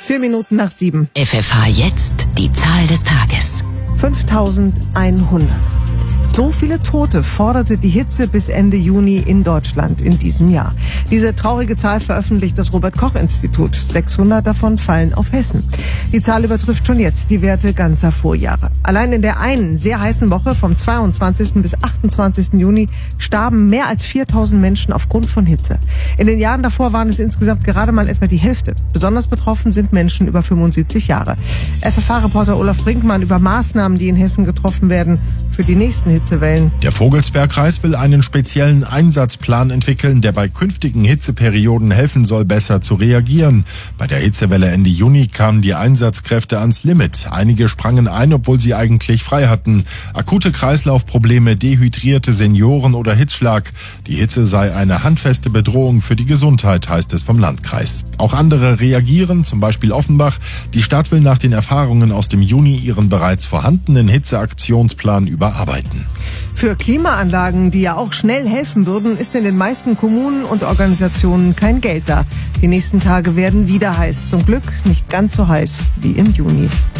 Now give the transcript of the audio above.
7:04. FFH jetzt die Zahl des Tages. 5100. So viele Tote forderte die Hitze bis Ende Juni in Deutschland in diesem Jahr. Diese traurige Zahl veröffentlicht das Robert-Koch-Institut. 600 davon fallen auf Hessen. Die Zahl übertrifft schon jetzt die Werte ganzer Vorjahre. Allein in der einen sehr heißen Woche vom 22. bis 28. Juni starben mehr als 4000 Menschen aufgrund von Hitze. In den Jahren davor waren es insgesamt gerade mal etwa die Hälfte. Besonders betroffen sind Menschen über 75 Jahre. FFH-Reporter Olaf Brinkmann über Maßnahmen, die in Hessen getroffen werden für die nächsten Hitzewellen. Der Vogelsbergkreis will einen speziellen Einsatzplan entwickeln, der bei künftigen Hitzeperioden helfen soll, besser zu reagieren. Bei der Hitzewelle Ende Juni kamen die Einsatzkräfte ans Limit. Einige sprangen ein, obwohl sie eigentlich frei hatten. Akute Kreislaufprobleme, dehydrierte Senioren oder Hitzschlag. Die Hitze sei eine handfeste Bedrohung für die Gesundheit, heißt es vom Landkreis. Auch andere reagieren, zum Beispiel Offenbach. Die Stadt will nach den Erfahrungen aus dem Juni ihren bereits vorhandenen Hitzeaktionsplan überarbeiten. Für Klimaanlagen, die ja auch schnell helfen würden, ist in den meisten Kommunen und Organisationen kein Geld da. Die nächsten Tage werden wieder heiß. Zum Glück nicht ganz so heiß wie im Juni.